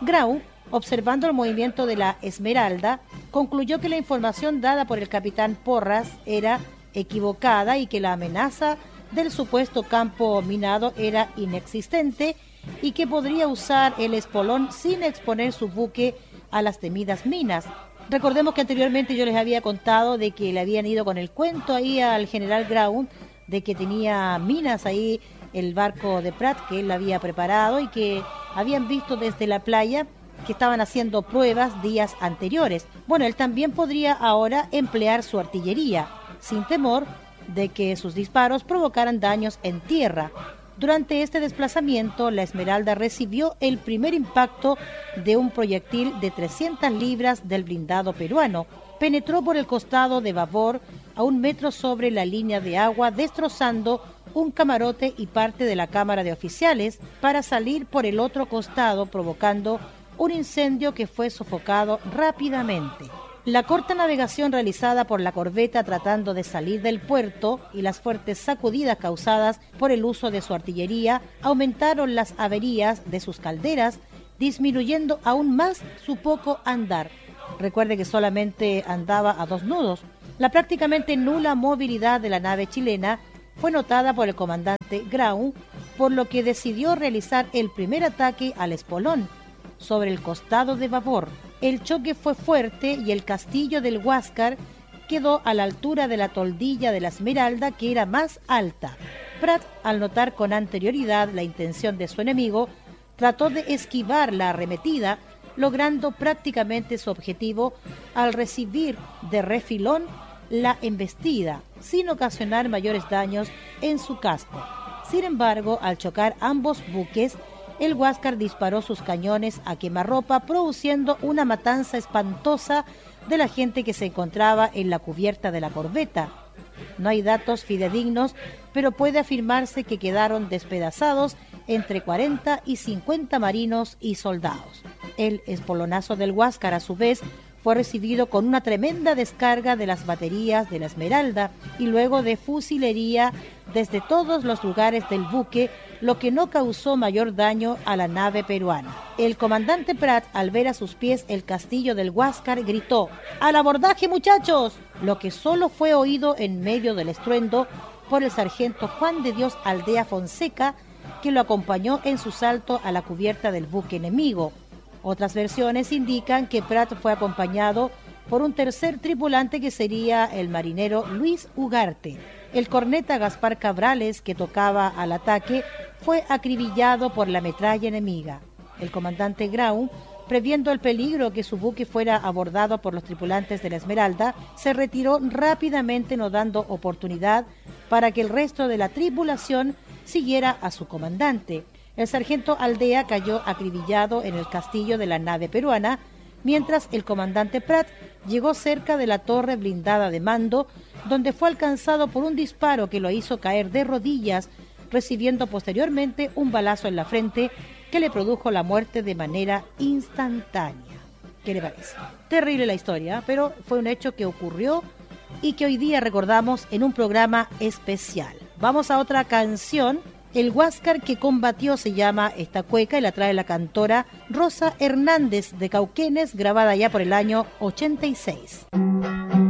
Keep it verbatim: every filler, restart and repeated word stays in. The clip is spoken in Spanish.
Grau, observando el movimiento de la Esmeralda, concluyó que la información dada por el capitán Porras era equivocada y que la amenaza del supuesto campo minado era inexistente y que podría usar el espolón sin exponer su buque a las temidas minas. Recordemos que anteriormente yo les había contado de que le habían ido con el cuento ahí al general Grau de que tenía minas ahí el barco de Prat, que él había preparado y que habían visto desde la playa que estaban haciendo pruebas días anteriores. Bueno, él también podría ahora emplear su artillería, sin temor de que sus disparos provocaran daños en tierra. Durante este desplazamiento, la Esmeralda recibió el primer impacto de un proyectil de trescientas libras del blindado peruano. Penetró por el costado de babor a un metro sobre la línea de agua, destrozando un camarote y parte de la cámara de oficiales, para salir por el otro costado, provocando un incendio que fue sofocado rápidamente. La corta navegación realizada por la corbeta tratando de salir del puerto y las fuertes sacudidas causadas por el uso de su artillería aumentaron las averías de sus calderas, disminuyendo aún más su poco andar. Recuerde que solamente andaba a dos nudos. La prácticamente nula movilidad de la nave chilena fue notada por el comandante Grau, por lo que decidió realizar el primer ataque al espolón sobre el costado de babor. El choque fue fuerte y el castillo del Huáscar quedó a la altura de la toldilla de la Esmeralda, que era más alta. Prat, al notar con anterioridad la intención de su enemigo, trató de esquivar la arremetida, logrando prácticamente su objetivo al recibir de refilón la embestida, sin ocasionar mayores daños en su casco. Sin embargo, al chocar ambos buques, el Huáscar disparó sus cañones a quemarropa, produciendo una matanza espantosa de la gente que se encontraba en la cubierta de la corbeta. No hay datos fidedignos, pero puede afirmarse que quedaron despedazados entre cuarenta y cincuenta marinos y soldados. El espolonazo del Huáscar, a su vez, fue recibido con una tremenda descarga de las baterías de la Esmeralda y luego de fusilería desde todos los lugares del buque, lo que no causó mayor daño a la nave peruana. El comandante Prat, al ver a sus pies el castillo del Huáscar, gritó: ¡al abordaje, muchachos!, lo que solo fue oído en medio del estruendo por el sargento Juan de Dios Aldea Fonseca, que lo acompañó en su salto a la cubierta del buque enemigo. Otras versiones indican que Prat fue acompañado por un tercer tripulante, que sería el marinero Luis Ugarte. El corneta Gaspar Cabrales, que tocaba al ataque, fue acribillado por la metralla enemiga. El comandante Grau, previendo el peligro que su buque fuera abordado por los tripulantes de la Esmeralda, se retiró rápidamente, no dando oportunidad para que el resto de la tripulación siguiera a su comandante. El sargento Aldea cayó acribillado en el castillo de la nave peruana, mientras el comandante Prat llegó cerca de la torre blindada de mando, donde fue alcanzado por un disparo que lo hizo caer de rodillas, recibiendo posteriormente un balazo en la frente que le produjo la muerte de manera instantánea. ¿Qué le parece? Terrible la historia, pero fue un hecho que ocurrió y que hoy día recordamos en un programa especial. Vamos a otra canción. El Huáscar que combatió se llama esta cueca y la trae la cantora Rosa Hernández de Cauquenes, grabada ya por el año ochenta y seis.